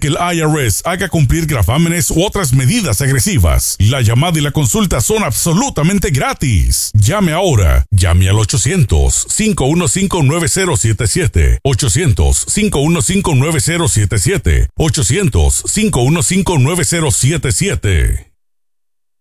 que el IRS haga cumplir gravámenes u otras medidas agresivas. La llamada y la consulta son absolutamente gratis. Llame ahora. Llame al 800-515-9077. 800-515-9077. 800-515-9077.